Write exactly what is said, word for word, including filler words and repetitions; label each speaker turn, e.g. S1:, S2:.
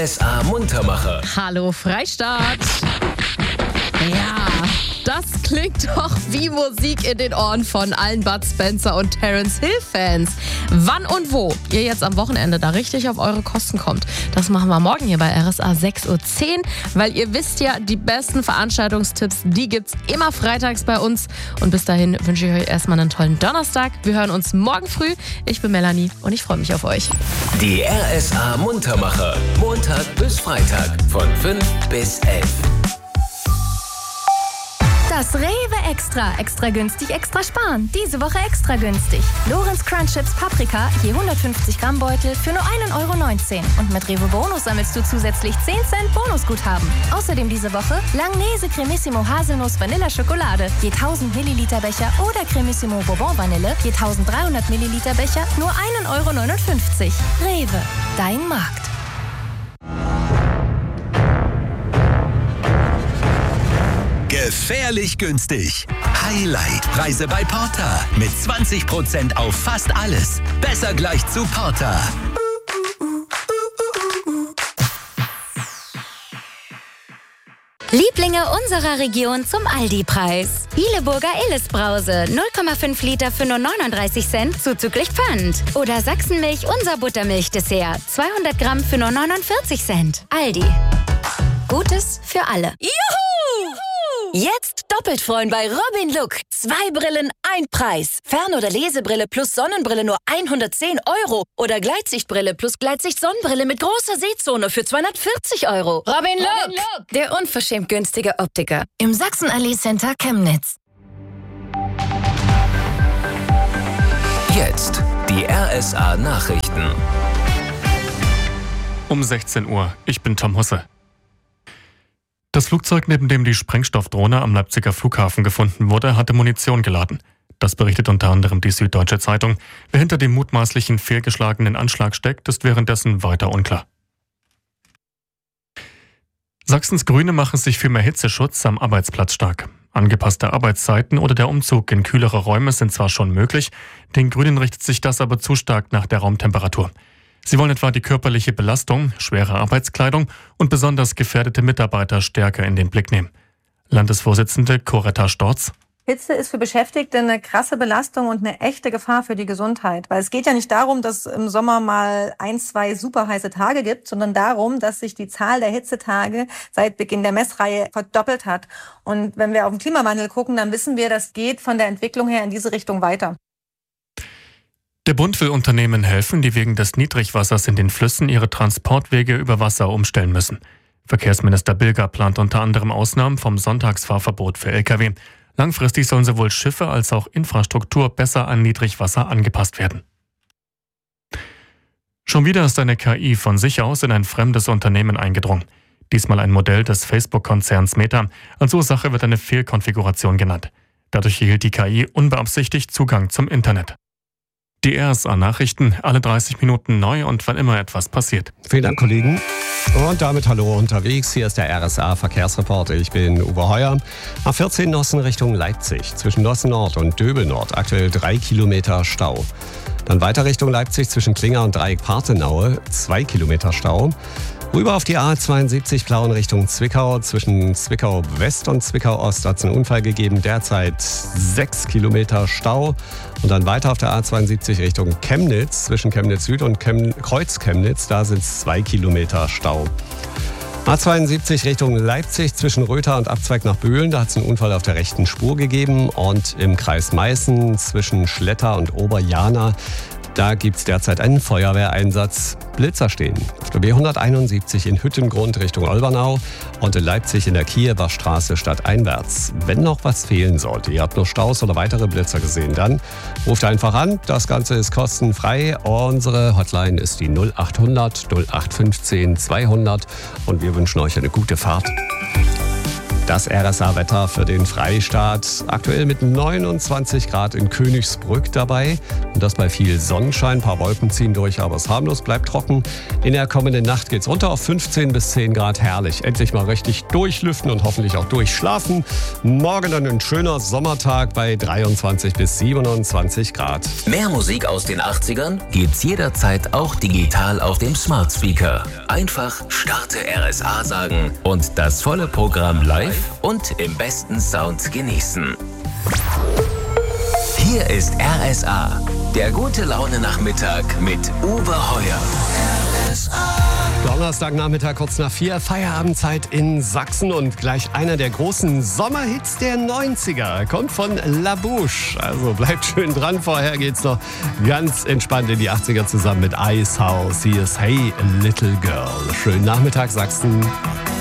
S1: S A Muntermacher.
S2: Hallo Freistadt. Ja, das klingt doch wie Musik in den Ohren von allen Bud Spencer und Terence Hill Fans. Wann und wo ihr jetzt am Wochenende da richtig auf eure Kosten kommt, das machen wir morgen hier bei R S A sechs Uhr zehn, weil ihr wisst ja, die besten Veranstaltungstipps, die gibt's immer freitags bei uns. Und bis dahin wünsche ich euch erstmal einen tollen Donnerstag. Wir hören uns morgen früh. Ich bin Melanie und ich freue mich auf euch.
S1: Die R S A Muntermacher. Montag bis Freitag von fünf bis elf.
S3: Das Rewe Extra. Extra günstig, extra sparen. Diese Woche extra günstig. Lorenz Crunch Chips Paprika, je hundertfünfzig Gramm Beutel für nur ein Euro neunzehn. Und mit Rewe Bonus sammelst du zusätzlich zehn Cent Bonusguthaben. Außerdem diese Woche Langnese Cremissimo Haselnuss Vanilla Schokolade, je tausend Milliliter Becher oder Cremissimo Bourbon Vanille, je eintausenddreihundert Milliliter Becher, nur ein Euro neunundfünfzig. Rewe, dein Markt.
S4: Gefährlich günstig. Highlight-Preise bei Porter. Mit zwanzig Prozent auf fast alles. Besser gleich zu Porter.
S5: Lieblinge unserer Region zum Aldi-Preis. Hileburger Illes-Brause, null Komma fünf Liter für nur neununddreißig Cent, zuzüglich Pfand. Oder Sachsenmilch, unser Buttermilch-Dessert, zweihundert Gramm für nur neunundvierzig Cent. Aldi. Gutes für alle.
S6: Juhu! Jetzt doppelt freuen bei Robin Look. Zwei Brillen, ein Preis. Fern- oder Lesebrille plus Sonnenbrille nur hundertzehn Euro. Oder Gleitsichtbrille plus Gleitsicht-Sonnenbrille mit großer Sehzone für zweihundertvierzig Euro. Robin Look, Robin Look. Der unverschämt günstige Optiker. Im Sachsen-Allee Center Chemnitz.
S1: Jetzt die R S A Nachrichten.
S7: Um sechzehn Uhr. Ich bin Tom Husse. Das Flugzeug, neben dem die Sprengstoffdrohne am Leipziger Flughafen gefunden wurde, hatte Munition geladen. Das berichtet unter anderem die Süddeutsche Zeitung. Wer hinter dem mutmaßlichen fehlgeschlagenen Anschlag steckt, ist währenddessen weiter unklar. Sachsens Grüne machen sich für mehr Hitzeschutz am Arbeitsplatz stark. Angepasste Arbeitszeiten oder der Umzug in kühlere Räume sind zwar schon möglich, den Grünen richtet sich das aber zu stark nach der Raumtemperatur. Sie wollen etwa die körperliche Belastung, schwere Arbeitskleidung und besonders gefährdete Mitarbeiter stärker in den Blick nehmen. Landesvorsitzende Coretta Storz.
S8: Hitze ist für Beschäftigte eine krasse Belastung und eine echte Gefahr für die Gesundheit. Weil es geht ja nicht darum, dass es im Sommer mal ein, zwei super heiße Tage gibt, sondern darum, dass sich die Zahl der Hitzetage seit Beginn der Messreihe verdoppelt hat. Und wenn wir auf den Klimawandel gucken, dann wissen wir, das geht von der Entwicklung her in diese Richtung weiter.
S7: Der Bund will Unternehmen helfen, die wegen des Niedrigwassers in den Flüssen ihre Transportwege über Wasser umstellen müssen. Verkehrsminister Bilger plant unter anderem Ausnahmen vom Sonntagsfahrverbot für L K W. Langfristig sollen sowohl Schiffe als auch Infrastruktur besser an Niedrigwasser angepasst werden. Schon wieder ist eine K I von sich aus in ein fremdes Unternehmen eingedrungen. Diesmal ein Modell des Facebook-Konzerns Meta. Als Ursache wird eine Fehlkonfiguration genannt. Dadurch erhielt die K I unbeabsichtigt Zugang zum Internet. Die R S A-Nachrichten, alle dreißig Minuten neu und wann immer etwas passiert.
S9: Vielen Dank, Kollegen. Und damit hallo unterwegs. Hier ist der R S A-Verkehrsreport. Ich bin Uwe Heuer. A vierzehn Nossen Richtung Leipzig. Zwischen Nossen Nord und Döbel Nord. Aktuell drei Kilometer Stau. Dann weiter Richtung Leipzig zwischen Klinger und Dreieck Parthenaue. Zwei Kilometer Stau. Rüber auf die A zweiundsiebzig Plauen Richtung Zwickau. Zwischen Zwickau West und Zwickau Ost hat es einen Unfall gegeben. Derzeit sechs Kilometer Stau. Und dann weiter auf der A zweiundsiebzig Richtung Chemnitz. Zwischen Chemnitz Süd und Chem- Kreuz Chemnitz. Da sind es zwei Kilometer Stau. A zweiundsiebzig Richtung Leipzig zwischen Rötha und Abzweig nach Böhlen. Da hat es einen Unfall auf der rechten Spur gegeben. Und im Kreis Meißen zwischen Schletter und Oberjana. Da gibt es derzeit einen Feuerwehreinsatz. Blitzer stehen auf der B hunderteinundsiebzig in Hüttengrund Richtung Olbernau und in Leipzig in der Kiewer Straße stadteinwärts. Wenn noch was fehlen sollte, ihr habt noch Staus oder weitere Blitzer gesehen, dann ruft einfach an. Das Ganze ist kostenfrei. Unsere Hotline ist die null achthundert null acht fünfzehn zweihundert und wir wünschen euch eine gute Fahrt. Das R S A-Wetter für den Freistaat. Aktuell mit neunundzwanzig Grad in Königsbrück dabei. Und das bei viel Sonnenschein. Ein paar Wolken ziehen durch, aber es harmlos, bleibt trocken. In der kommenden Nacht geht's runter auf fünfzehn bis zehn Grad. Herrlich. Endlich mal richtig durchlüften und hoffentlich auch durchschlafen. Morgen dann ein schöner Sommertag bei dreiundzwanzig bis siebenundzwanzig Grad.
S1: Mehr Musik aus den achtzigern gibt's jederzeit auch digital auf dem Smart Speaker. Einfach Starte R S A sagen und das volle Programm live und im besten Sound genießen. Hier ist R S A, der gute Laune-Nachmittag mit Uwe Heuer. R S A.
S9: Donnerstagnachmittag kurz nach vier, Feierabendzeit in Sachsen und gleich einer der großen Sommerhits der neunziger. Kommt von La Bouche. Also bleibt schön dran, vorher geht's noch ganz entspannt in die achtziger zusammen mit Icehouse. Hier ist Hey Little Girl. Schönen Nachmittag, Sachsen.